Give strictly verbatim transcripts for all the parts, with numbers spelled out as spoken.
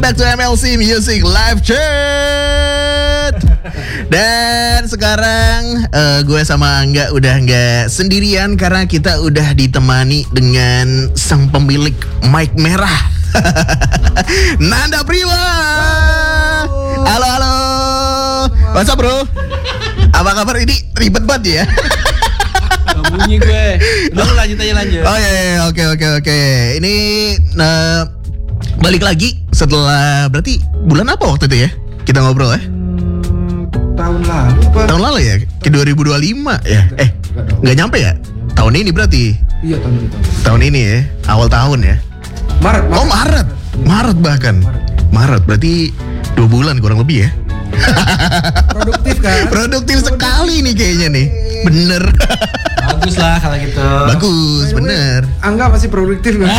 back to M L C Music Live Chat. Dan sekarang uh, gue sama Angga udah nggak sendirian karena kita udah ditemani dengan sang pemilik mic merah. Nanda Priwa. Halo halo. What's up bro? Apa kabar? Ini ribet banget ya. Gak bunyi gue. Udah lanjut aja lanjut. Oh iya, iya oke oke oke. Ini uh, balik lagi setelah berarti bulan apa waktu itu ya? Kita ngobrol ya? Hmm, tahun lalu apa? Tahun lalu ya? Ke dua ribu dua puluh lima ya? Eh, nggak nyampe ya? Tahun ini berarti? Iya tahun ini. Tahun ini ya? Awal tahun ya? Maret. Maret. Oh Maret? Maret bahkan? Maret berarti dua bulan kurang lebih ya? Produktif kan? Produktif sekali nih kayaknya nih. Bener. Bagus lah kalau gitu. Bagus, bener. Angga masih produktif nggak?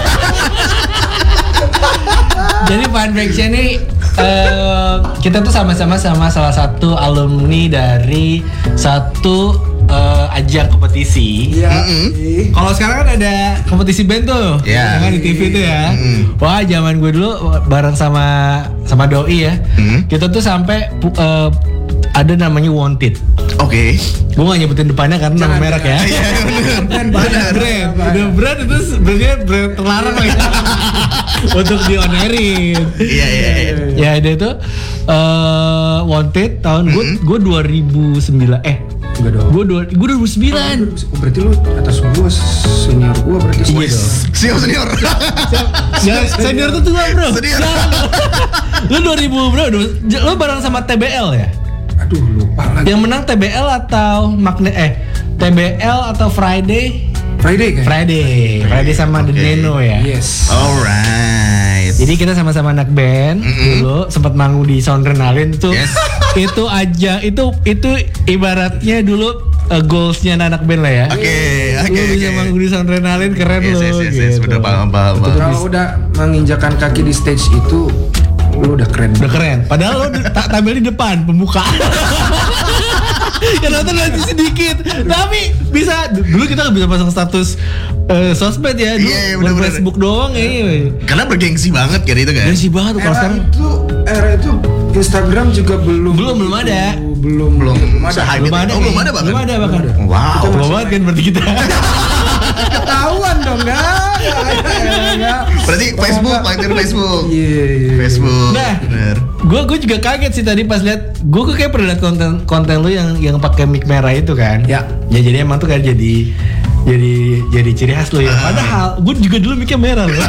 Jadi fun fact-nya nih uh, kita tuh sama-sama sama salah satu alumni dari satu uh, ajang kompetisi. Iya. Mm-mm. Kalau sekarang kan ada kompetisi band tuh, Iya. kan di T V tuh ya. Mm. Wah, zaman gue dulu bareng sama sama Doi ya. Mm. Kita tuh sampai uh, ada namanya Wanted. Oke. Gue gak nyebutin depannya karena nama Jangan, merek ya. Iya bener. Brand, Bener. Brand, udah brand itu sebenarnya brand terlarang lagi untuk dionerin. Iya iya iya. Ya dia itu uh, Wanted tahun gue gue dua ribu sembilan eh Enggak dong. gue dua gue dua ribu sembilan. Oh, berarti lu atas gua, senior gua berarti. Iya dong. Siap senior. Ya, senior tuh tua bro. Senior. Lu dua ribu bro, lu bareng sama T B L ya? Aduh lupa lagi. Yang menang T B L atau Magne eh T B L atau Friday? Friday kan? Friday, Friday sama The Oke. Neno ya. Yes. Alright. Jadi kita sama-sama anak band Mm-mm. dulu sempat manggung di Soundrenalin itu. Yes. Itu aja itu itu ibaratnya dulu uh, goalsnya anak band lah ya. Oke, oke, Lu bisa oke. manggung di Soundrenalin keren Yes, loh. yes, yes, yes, bener, paham, paham, paham. Kalau udah menginjakan kaki di stage itu, lu udah keren. Udah keren. Padahal lo tak tampil di depan pembuka. Ya nonton masih sedikit. Tapi bisa dulu kita nggak bisa pasang status uh, sosmed ya. Dulu Iya, iya, buat bener-bener. Facebook doang ya. Karena bergengsi banget kan itu kan. Gengsi banget tuh kalau Era sekarang. itu, era itu Instagram juga belum. Belum, belum ada. Belum, Belum ada. se-hype Belum itu. ada. Oh, belum ada bahkan. Belum ada bahkan. Wow. Belum banget kan berarti kita. Ketahuan dong, enggak? Enggak. Berarti Facebook, pakai Facebook. Iya, iya. Facebook. Nah, Bener. gue gue juga kaget sih tadi pas lihat. Gue kok kayak pernah lihat konten konten lu yang yang pakai mic merah itu kan. Ya. Ya jadi emang tuh kayak jadi jadi jadi ciri khas lo ya. Ah. Padahal gue juga dulu micnya merah loh.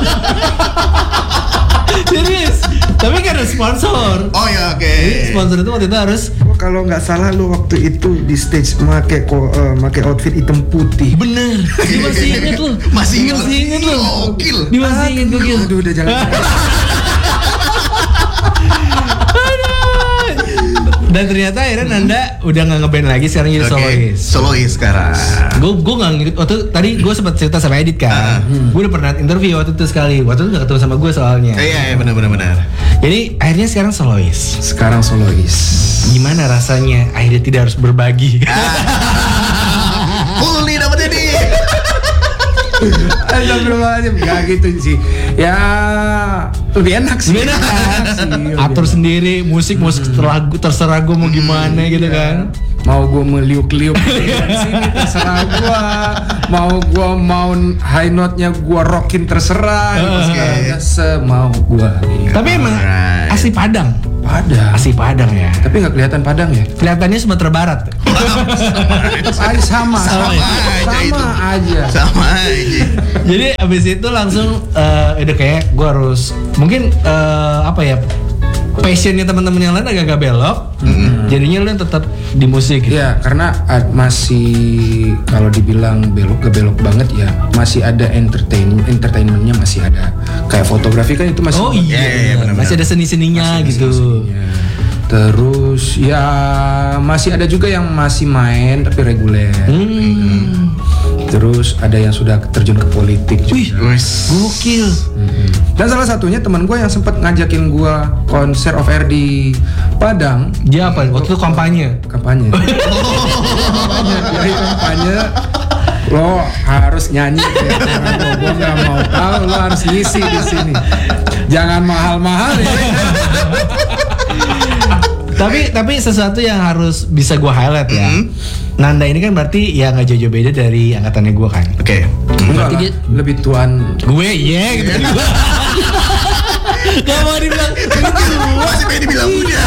Serius. Tapi kan ada sponsor. Oh ya oke. Jadi sponsor itu waktu itu harus Gua kalau nggak salah lu waktu itu di stage make ko- eh, make outfit hitam putih. bener. Dia masih inget loh. Masih inget Dia masih loh. inget loh. Gokil. Dia masih inget gokil. Aduh udah jangan. Dan ternyata akhirnya Nanda udah nggak ngeband lagi, sekarang jadi Oke. solois. Solois sekarang. Gue gue nggak ngikut waktu tadi gue sempat cerita sama Edit kan. Gue udah pernah interview waktu itu sekali. Waktu itu nggak ketemu sama gue soalnya. Eh, Iya iya benar benar benar. Jadi akhirnya sekarang solois. Sekarang solois. Gimana rasanya akhirnya tidak harus berbagi? Full nih dapetnya nih. Astagfirullahaladzim, gak gitu sih. Ya lebih enak sih. Lebih enak. sih, lebih Atur enak. sendiri musik musik terserah terserah gue mau gimana gitu kan. Mau gue meliuk-liuk dari sini terserah gue. Mau gue mau high note-nya gue rockin terserah. Oke. Okay. Semau gue. Tapi emang Alright. asli Padang. Padang. Asli Padang ya. Tapi nggak kelihatan Padang ya? Kelihatannya Sumatera Barat. Tetap aja sama. Sama aja itu. Sama aja. Sama aja. Jadi abis itu langsung eh, udah kayak gue harus mungkin eh, apa ya passionnya teman-teman yang lain agak-agak belok. Jadinya lu yang tetap di musik gitu. Iya, karena ad- masih kalau dibilang belok ke belok banget ya, masih ada entertain entertainmentnya masih ada. Kayak fotografi kan itu masih Oh Iya, iya, iya, iya, benar-benar. masih ada seni-seninya gitu. seni-seninya. Terus ya masih ada juga yang masih main tapi reguler. Hmm. Terus ada yang sudah terjun ke politik Wih, juga. Wis. gokil. Mhm. Dan salah satunya teman gue yang sempat ngajakin gue konser off air di Padang. Dia apa? Waktu itu kampanye. Kampanye. Kampanye, dia kampanye. Lo harus nyanyi ya. Gue nggak mau tahu, lo harus ngisi di sini. Jangan mahal-mahal ya. tapi tapi sesuatu yang harus bisa gue highlight ya. Mm. Nanda ini kan berarti ya nggak jauh-jauh beda dari angkatannya gue kan. Oke. Enggak Berarti lah, dia- lebih tuan. Gue iya gitu. Gak mau dibilang Masih pengen dibilang muda.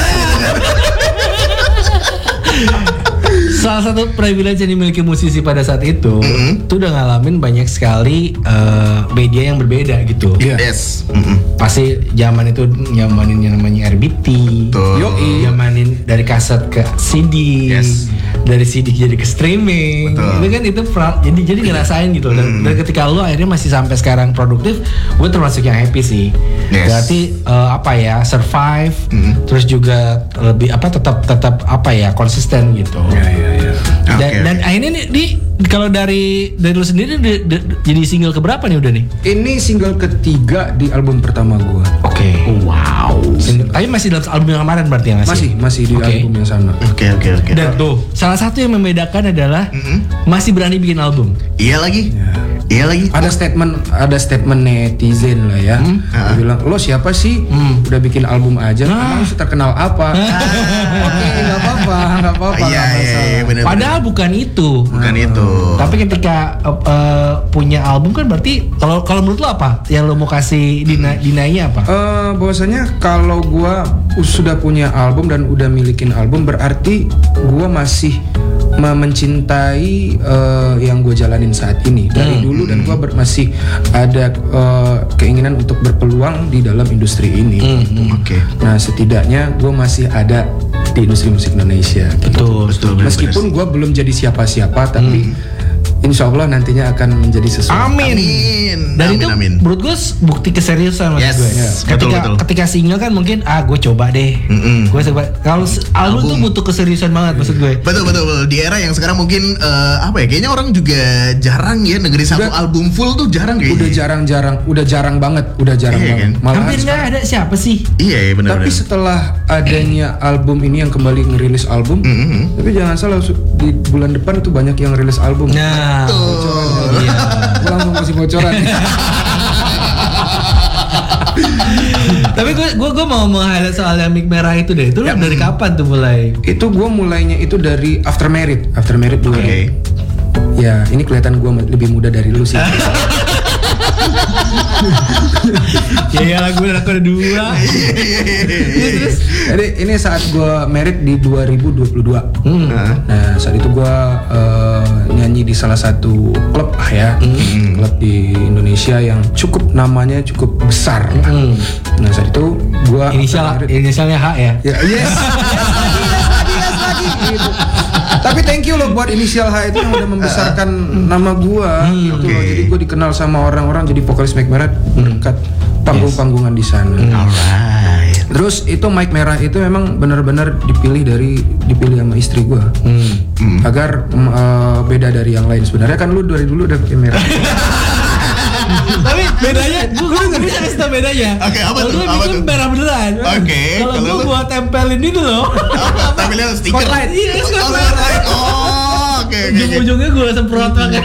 salah satu privilege yang dimiliki musisi pada saat itu, Mm-hmm. tuh udah ngalamin banyak sekali eh, media yang berbeda gitu. Iya. Yes. Mm-mm. Pasti zaman itu nyamanin yang namanya R B T, Betul. Yoi. nyamanin dari kaset ke C D, Yes. dari C D jadi ke streaming. Betul. Itu kan itu pra- jadi jadi ngerasain gitu. Dan, dan ketika lu akhirnya masih sampai sekarang produktif, gue termasuk yang happy sih. Yes. Berarti eh, apa ya, survive, Mm. terus juga lebih apa tetap tetap apa ya konsisten gitu. Ya ya ya. Dan, Oke, dan oke. akhirnya nih di kalau dari dari lu sendiri di- di- jadi single keberapa nih udah nih? Ini single ketiga di album pertama gue. Oke. Wow. Tapi masih dalam album yang kemarin berarti ya nggak sih? Masih masih di Oke. album yang sama. Oke oke oke. Dan tuh salah satu yang membedakan adalah Mm-mm. masih berani bikin album. Iya lagi. Ya. Iya lagi. Ada statement ada statement netizen lah ya. Dia bilang, lo siapa sih? Hmm. Udah bikin album aja. Ah. Emang terkenal apa? Oke, nggak apa-apa, nggak apa-apa. Iya nggak iya masalah. iya benar. Padahal bukan itu. bukan itu. Tapi ketika uh, uh, punya album kan berarti kalau kalau menurut lo apa? Yang lo mau kasih dina, dinainya apa? Eh, bahwasanya kalau gua sudah punya album dan udah milikin album berarti gua masih me- mencintai eh, yang gue jalanin saat ini dari Hmm. dulu dan gua ber- masih ada eh, keinginan untuk berpeluang di dalam industri ini. Hmm. Oke. Nah setidaknya gue masih ada di industri musik Indonesia. Betul. Betul. benar, Meskipun gue belum jadi siapa-siapa, tapi insya Allah nantinya akan menjadi sesuatu. Amin. Amin. Dan Amin, itu amin. menurut gue bukti keseriusan maksud Yes, gue. yes. Ketika Betul, betul. ketika single kan mungkin ah gue coba deh. Mm-mm. Gue coba. Kalau s- album, tuh Album. butuh keseriusan banget maksud gue. Betul, betul betul di era yang sekarang mungkin eh, apa ya, kayaknya orang juga jarang ya negeri satu Udah- album full tuh jarang kayaknya. Udah jarang-jarang, udah jarang banget, udah jarang Iya, banget. kan? Malahan Hampir nggak ada siapa sih? Iya iya benar Tapi benar. setelah adanya album ini yang kembali ngerilis album, Mm-mm. tapi jangan salah su- di bulan depan itu banyak yang rilis album. Nah, iya. Gue langsung kasih bocoran. Tapi gue gue gue mau meng-highlight soal yang mic merah itu deh. Itu lu dari kapan tuh mulai? Itu gue mulainya itu dari After Merit, After Merit dua. Oke. Ya ini kelihatan gue lebih muda dari lu sih. Ya ya lagu aku ada dua. Terus terus. Jadi ini saat gue merit di dua ribu dua puluh dua. Hmm. Nah saat itu gue eh, nyanyi di salah satu klub lah ya, klub di Indonesia yang cukup namanya cukup besar. Hmm. Nah saat itu gue Inisial inisialnya H ya. ya, yes, yes lagi, yes lagi, yes lagi. Gitu. Tapi thank you loh buat inisial H itu yang udah membesarkan nama gua gitu loh. oke. Jadi gua dikenal sama orang-orang jadi vokalis Mike Merah berkat panggung-panggungan di sana. Alright. Terus itu Mike Merah itu memang benar-benar dipilih dari dipilih sama istri gua. Hmm. Agar mm, eh, beda dari yang lain. Sebenarnya kan lu dari dulu udah pakai merah. Tapi bedanya, gue gue bisa kasih tau bedanya. Oke, apa Kalau tuh? gue Apa bikin tuh? merah beneran. Oke, Kalau kalau gue lu? buat tempelin itu loh. Apa? Tampilnya stiker. Spotlight. Iya, Oh, spotlight. spotlight. Oh, oke oke. oke. Ujung-ujungnya gue semprot banget.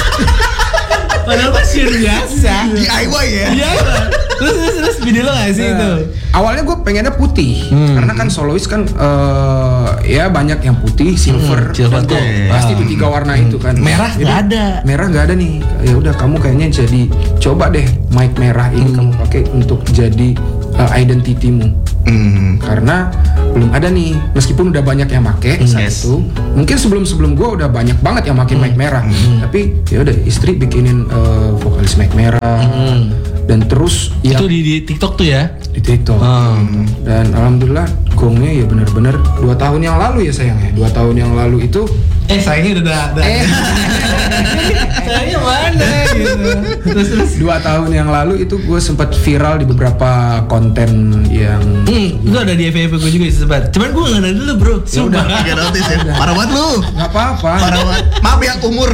Padahal masih biasa. D I Y ya. Iya. Terus terus terus video lo gak sih itu? Awalnya gue pengennya putih Hmm. karena kan solois kan eh, ya banyak yang putih, silver, Hmm, silver dan gold. tuh. Pasti Ah. itu tiga warna itu kan. Merah Jadi, nggak ada. Merah nggak ada nih. Ya udah kamu kayaknya jadi coba deh mic merah ini kamu pakai untuk jadi uh, identitimu. Hmm. Karena belum ada nih, meskipun udah banyak yang make saat Yes. itu. Mungkin sebelum-sebelum gue udah banyak banget yang make mic merah. Tapi ya udah istri bikinin uh, vokalis mic merah dan terus ya Itu di, di TikTok tuh ya? di TikTok. Hmm. Dan alhamdulillah gongnya ya benar-benar dua tahun yang lalu ya sayang ya. Dua tahun yang lalu itu Eh sayangnya udah udah. eh Sayangnya mana gitu. Terus terus. dua tahun yang lalu itu gue sempat viral di beberapa konten yang Hmm, itu ada di F V P gue juga sih sempat. Cuman gue nggak dulu bro. Sumpah. Gak notice ya. Parah banget lu. nggak apa-apa. Parah banget. Maaf ya umur.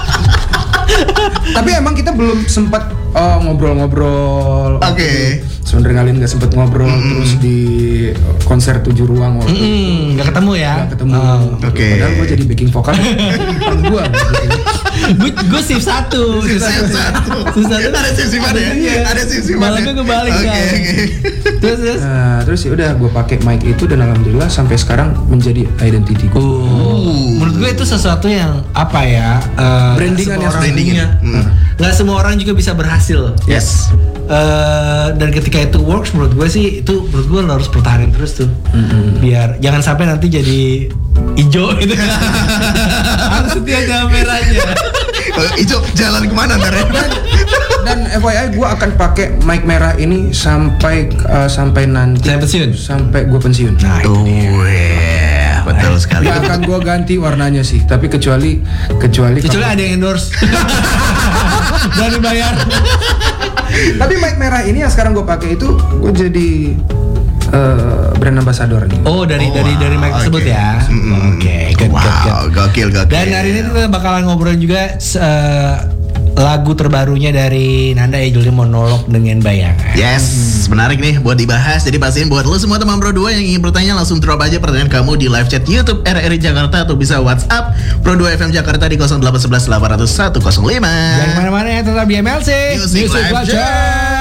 Tapi emang kita belum sempat eh, ngobrol-ngobrol. Oke. Soundrengalin nggak sempet ngobrol, terus di konser tujuh ruang waktu itu Hmm, nggak ketemu ya? nggak ketemu. Oh. Oke. Padahal gue jadi backing vokal depan gue. Gue gue shift satu. Shift satu. Shift satu. Ada shift-shiftan ya? Iya. Ada shift-shiftan Malamnya ya? kebalik Oke, kan. oke. Terus terus. Nah, terus ya udah gue pakai mic itu dan alhamdulillah sampai sekarang menjadi identity gue. Oh, menurut gue itu sesuatu yang apa ya? eh, Brandingan semua ya, orang brandingan. punya. Hmm. Nggak semua orang juga bisa berhasil. Yes. Eh, dan ketika itu works, menurut gue sih itu menurut gue lo harus pertahanin terus tuh. Biar jangan sampai nanti jadi hijau gitu. Harus setia sama merahnya. Oh, Ijo jalan kemana ntar ya? Dan F Y I gue akan pakai mic merah ini sampai uh, sampai nanti Saya pensiun. sampai gue pensiun. Nah, itu dia. Oh, yeah. Betul sekali. Gak akan gue ganti warnanya sih, tapi kecuali kecuali Kecuali kalau- ada yang endorse. Dan dibayar. Tapi mic merah ini yang sekarang gue pakai itu gue jadi uh, brand ambassador nih. Oh, dari Oh, dari dari mic wow, tersebut oke. ya. Mm-mm. Oke, good, good, good. Wow, gokil gokil. Dan hari ini kita bakalan ngobrolin juga eh, lagu terbarunya dari Nanda ya, judulnya Monolog dengan Bayangan. Yes, menarik nih buat dibahas. Jadi pastiin buat lo semua teman Pro dua yang ingin bertanya langsung drop aja pertanyaan kamu di live chat YouTube R R I Jakarta atau bisa WhatsApp Pro dua F M Jakarta di nol delapan satu satu delapan nol satu satu nol lima. Jangan kemana-mana ya, tetap di M L C Music Live Chat.